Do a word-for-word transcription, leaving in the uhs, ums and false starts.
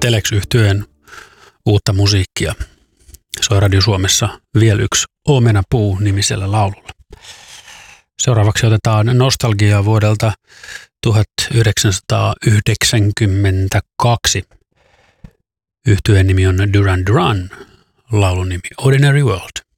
Telex-yhtyeen uutta musiikkia. Soi Radio Suomessa vielä yksi Omenapuu nimisellä laululla. Seuraavaksi otetaan nostalgiaa vuodelta tuhatyhdeksänsataayhdeksänkymmentäkaksi. Yhtyeen nimi on Duran Duran, laulun nimi Ordinary World.